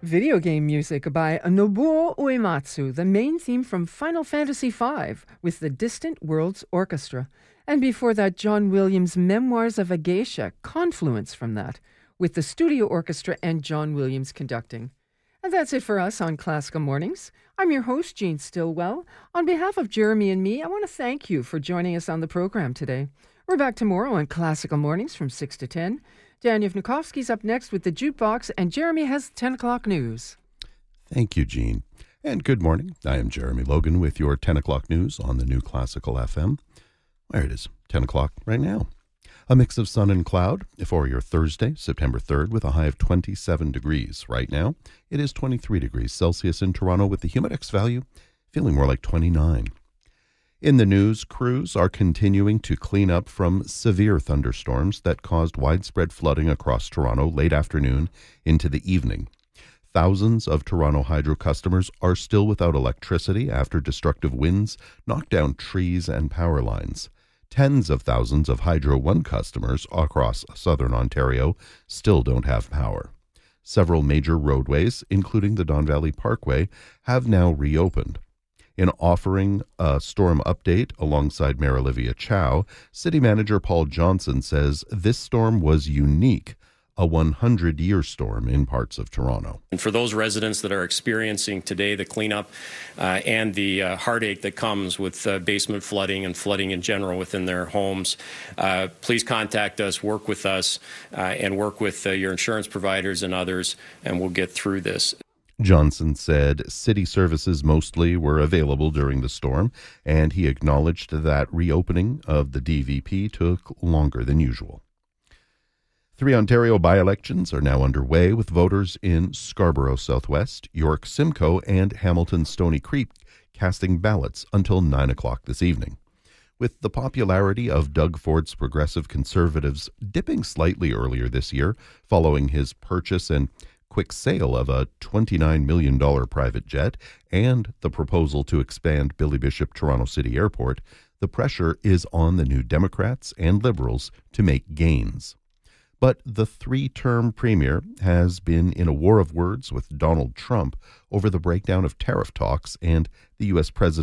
Video game music by Nobuo Uematsu, the main theme from Final Fantasy V with the Distant Worlds Orchestra. And before that, John Williams' Memoirs of a Geisha, confluence from that, with the studio orchestra and John Williams conducting. And that's it for us on Classical Mornings. I'm your host, Jean Stillwell. On behalf of Jeremy and me, I want to thank you for joining us on the program today. We're back tomorrow on Classical Mornings from 6 to 10. Dan Yevnikovsky's up next with the Jukebox, and Jeremy has 10 o'clock news. Thank you, Jean. And good morning. I am Jeremy Logan with your 10 o'clock news on the new Classical FM. There it is, 10 o'clock right now. A mix of sun and cloud for your Thursday, September 3rd, with a high of 27 degrees. Right now, it is 23 degrees Celsius in Toronto with the Humidex value feeling more like 29. In the news, crews are continuing to clean up from severe thunderstorms that caused widespread flooding across Toronto late afternoon into the evening. Thousands of Toronto Hydro customers are still without electricity after destructive winds knocked down trees and power lines. Tens of thousands of Hydro One customers across southern Ontario still don't have power. Several major roadways, including the Don Valley Parkway, have now reopened. In offering a storm update alongside Mayor Olivia Chow, City Manager Paul Johnson says this storm was unique, a 100-year storm in parts of Toronto. And for those residents that are experiencing today the cleanup and the heartache that comes with basement flooding and flooding in general within their homes, please contact us, work with us, and work with your insurance providers and others, and we'll get through this. Johnson said city services mostly were available during the storm, and he acknowledged that reopening of the DVP took longer than usual. 3 Ontario by-elections are now underway, with voters in Scarborough Southwest, York Simcoe, and Hamilton Stony Creek casting ballots until 9 o'clock this evening. With the popularity of Doug Ford's Progressive Conservatives dipping slightly earlier this year following his purchase and quick sale of a $29 million private jet and the proposal to expand Billy Bishop Toronto City Airport, the pressure is on the New Democrats and Liberals to make gains. But the 3-term premier has been in a war of words with Donald Trump over the breakdown of tariff talks and the U.S. president